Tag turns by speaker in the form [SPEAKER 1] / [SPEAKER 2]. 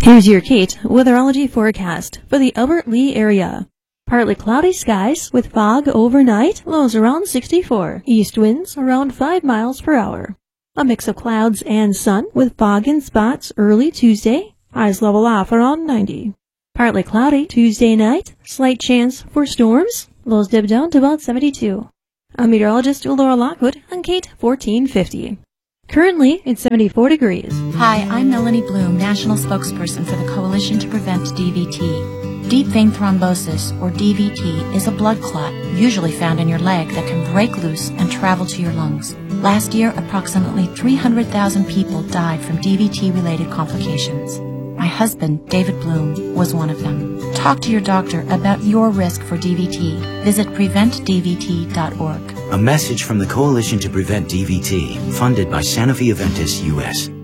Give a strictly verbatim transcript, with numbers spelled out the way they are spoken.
[SPEAKER 1] Here's your Kate weatherology forecast for the Albert Lea area. Partly cloudy skies with fog overnight, lows around sixty-four. East winds around five miles per hour. A mix of clouds and sun with fog in spots early Tuesday. Highs level off around ninety. Partly cloudy Tuesday night. Slight chance for storms. Lows dip down to about seventy-two. I'm meteorologist Laura Lockwood on Kate fourteen fifty. Currently, it's seventy-four degrees.
[SPEAKER 2] Hi, I'm Melanie Bloom, National Spokesperson for the Coalition to Prevent D V T. Deep vein thrombosis, or D V T, is a blood clot, usually found in your leg, that can break loose and travel to your lungs. Last year, approximately three hundred thousand people died from D V T-related complications. My husband, David Bloom, was one of them. Talk to your doctor about your risk for D V T. Visit prevent d v t dot org.
[SPEAKER 3] A message from the Coalition to Prevent D V T, funded by Sanofi Aventis U S